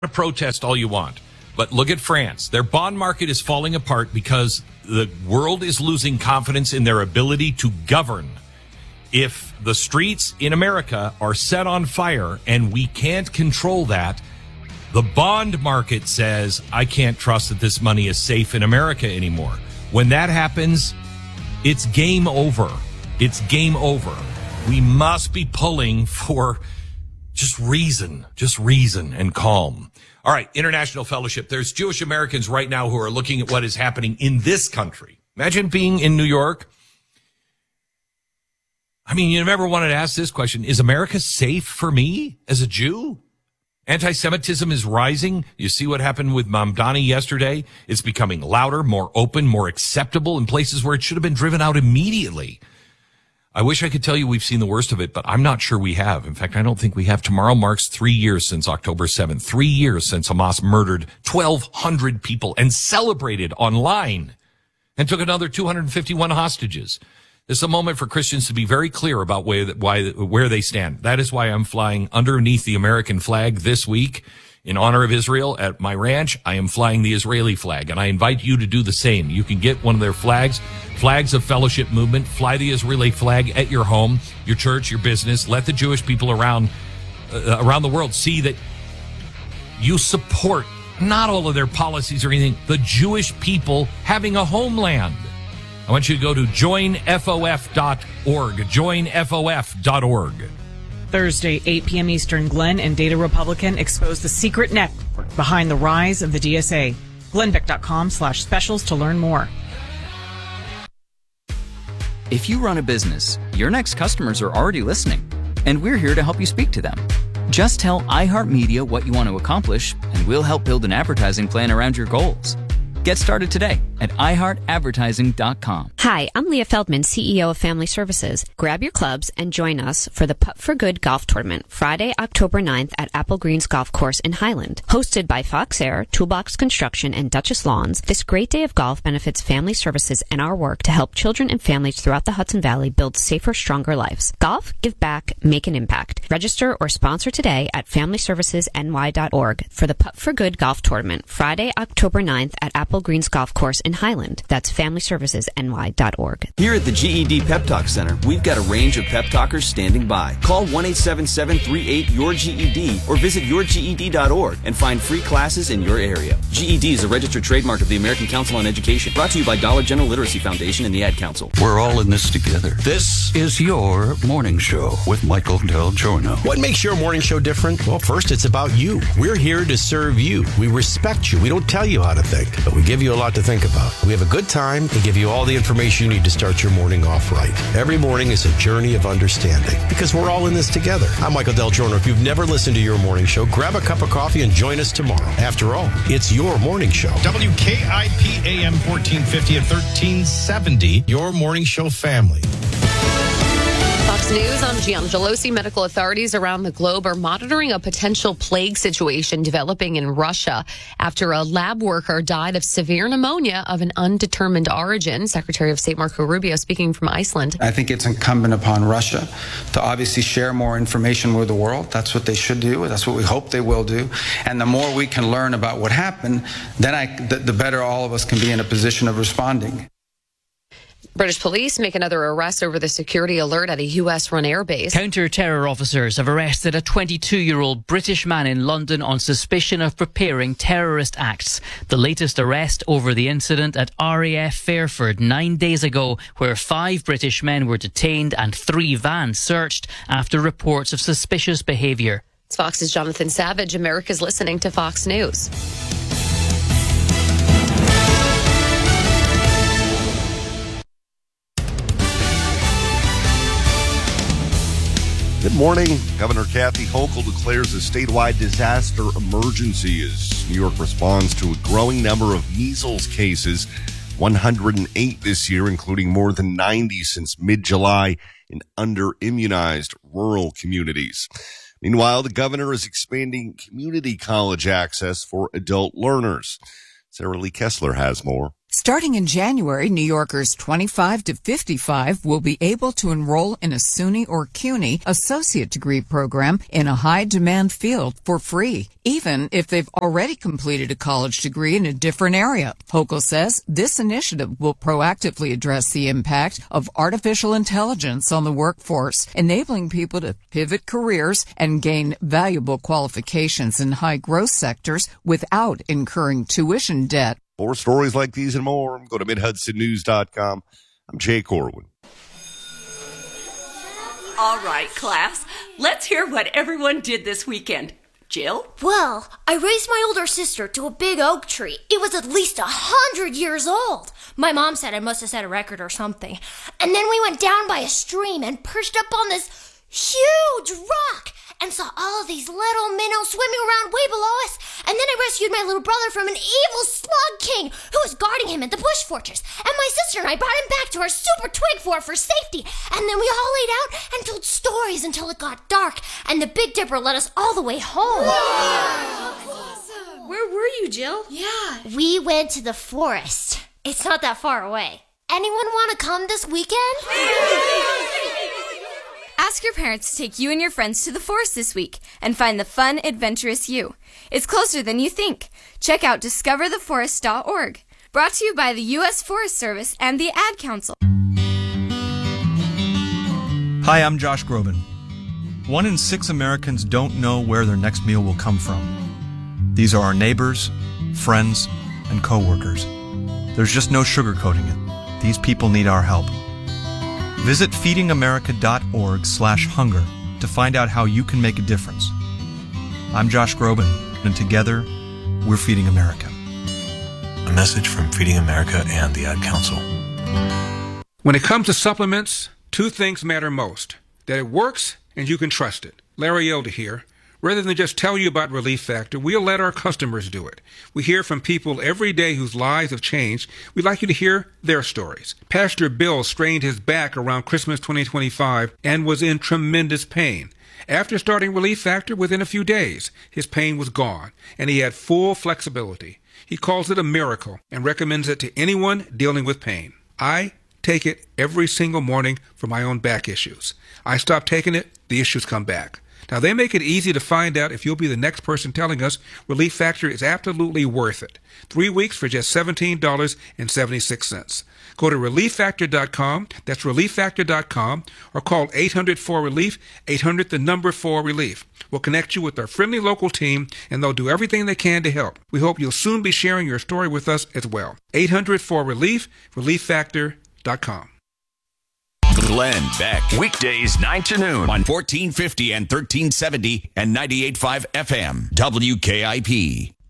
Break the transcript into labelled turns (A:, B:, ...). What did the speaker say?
A: Protest all you want, but look at France. Their bond market is falling apart because the world is losing confidence in their ability to govern. If the streets in America are set on fire and we can't control that, the bond market says, I can't trust that this money is safe in America anymore. When that happens, it's game over. It's game over. We must be pulling for just reason and calm. All right, International Fellowship. There's Jewish Americans right now who are looking at what is happening in this country. Imagine being in New York. I mean, you never wanted to ask this question. Is America safe for me as a Jew? Anti-Semitism is rising. You see what happened with Mamdani yesterday? It's becoming louder, more open, more acceptable in places where it should have been driven out immediately. I wish I could tell you we've seen the worst of it, but I'm not sure we have. In fact, I don't think we have. Tomorrow marks 3 years since October 7th, 3 years since Hamas murdered 1,200 people and celebrated online and took another 251 hostages. This is a moment for Christians to be very clear about where they stand. That is why I'm flying underneath the American flag this week. In honor of Israel, at my ranch, I am flying the Israeli flag, and I invite you to do the same. You can get one of their flags of Fellowship Movement. Fly the Israeli flag at your home, your church, your business. Let the Jewish people around the world see that you support not all of their policies or anything, the Jewish people having a homeland. I want you to go to joinfof.org, joinfof.org.
B: Thursday, 8 p.m. Eastern, Glenn and Data Republican expose the secret network behind the rise of the DSA. glennbeck.com/specials to learn more.
C: If you run a business, your next customers are already listening, and we're here to help you speak to them. Just tell iHeartMedia what you want to accomplish, and we'll help build an advertising plan around your goals. Get started today at iHeartAdvertising.com.
D: Hi, I'm Leah Feldman, CEO of Family Services. Grab your clubs and join us for the Putt for Good Golf Tournament, Friday, October 9th at Apple Greens Golf Course in Highland. Hosted by Fox Air, Toolbox Construction, and Duchess Lawns, this great day of golf benefits Family Services and our work to help children and families throughout the Hudson Valley build safer, stronger lives. Golf, give back, make an impact. Register or sponsor today at FamilyServicesNY.org for the Putt for Good Golf Tournament, Friday, October 9th at Apple Greens Golf Course in Highland. That's FamilyServicesNY.org.
E: Here at the GED Pep Talk Center, we've got a range of pep talkers standing by. Call 1-877-38-YOUR-GED or visit yourged.org and find free classes in your area. GED is a registered trademark of the American Council on Education. Brought to you by Dollar General Literacy Foundation and the Ad Council.
F: We're all in this together. This is your morning show with Michael Del Giorno.
G: What makes your morning show different? Well, first, it's about you. We're here to serve you. We respect you. We don't tell you how to think, but we give you a lot to think about. We have a good time and give you all the information you need to start your morning off right. Every morning is a journey of understanding because we're all in this together. I'm Michael Del Giorno. If you've never listened to your morning show, grab a cup of coffee and join us tomorrow. After all, it's your morning show.
H: WKIP AM 1450 at 1370, your morning show family.
I: Fox News, I'm Giangelosi. Medical authorities around the globe are monitoring a potential plague situation developing in Russia after a lab worker died of severe pneumonia of an undetermined origin. Secretary of State Marco Rubio speaking from Iceland.
J: I think it's incumbent upon Russia to obviously share more information with the world. That's what they should do. That's what we hope they will do. And the more we can learn about what happened, then the better all of us can be in a position of responding.
I: British police make another arrest over the security alert at a U.S.-run airbase.
K: Counter-terror officers have arrested a 22-year-old British man in London on suspicion of preparing terrorist acts. The latest arrest over the incident at RAF Fairford 9 days ago, where 5 British men were detained and 3 vans searched after reports of suspicious behaviour.
I: It's Fox's Jonathan Savage. America's listening to Fox News.
L: Good morning. Governor Kathy Hochul declares a statewide disaster emergency as New York responds to a growing number of measles cases, 108 this year, including more than 90 since mid-July in under-immunized rural communities. Meanwhile, the governor is expanding community college access for adult learners. Sarah Lee Kessler has more.
M: Starting in January, New Yorkers 25 to 55 will be able to enroll in a SUNY or CUNY associate degree program in a high-demand field for free, even if they've already completed a college degree in a different area. Hochul says this initiative will proactively address the impact of artificial intelligence on the workforce, enabling people to pivot careers and gain valuable qualifications in high-growth sectors without incurring tuition debt.
L: For stories like these and more, go to MidHudsonNews.com. I'm Jay Corwin.
N: All right, class. Let's hear what everyone did this weekend. Jill?
O: Well, I raised my older sister to a big oak tree. It was at least 100 years old. My mom said I must have set a record or something. And then we went down by a stream and perched up on this huge rock and saw all these little minnows swimming around way below us. And then I rescued my little brother from an evil slug king who was guarding him at the bush fortress. And my sister and I brought him back to our super twig fort for safety. And then we all laid out and told stories until it got dark. And the Big Dipper led us all the way home.
P: Awesome. Where were you, Jill?
O: Yeah. We went to the forest. It's not that far away. Anyone want to come this weekend?
P: Ask your parents to take you and your friends to the forest this week and find the fun, adventurous you. It's closer than you think. Check out discovertheforest.org. Brought to you by the U.S. Forest Service and the Ad Council.
Q: Hi, I'm Josh Groban. 1 in 6 Americans don't know where their next meal will come from. These are our neighbors, friends, and co-workers. There's just no sugarcoating it. These people need our help. Visit feedingamerica.org/hunger to find out how you can make a difference. I'm Josh Groban, and together, we're Feeding America.
R: A message from Feeding America and the Ad Council.
S: When it comes to supplements, 2 things matter most: that it works and you can trust it. Larry Elder here. Rather than just tell you about Relief Factor, we'll let our customers do it. We hear from people every day whose lives have changed. We'd like you to hear their stories. Pastor Bill strained his back around Christmas 2025 and was in tremendous pain. After starting Relief Factor, within a few days, his pain was gone, and he had full flexibility. He calls it a miracle and recommends it to anyone dealing with pain. I take it every single morning for my own back issues. I stop taking it, the issues come back. Now, they make it easy to find out if you'll be the next person telling us Relief Factor is absolutely worth it. 3 weeks for just $17.76. Go to ReliefFactor.com, that's ReliefFactor.com, or call 800-4RELIEF, 800-4RELIEF. We'll connect you with our friendly local team, and they'll do everything they can to help. We hope you'll soon be sharing your story with us as well. 800-4RELIEF, ReliefFactor.com.
T: Glenn Beck. Weekdays 9 to noon on 1450 and 1370 and 98.5 FM. WKIP.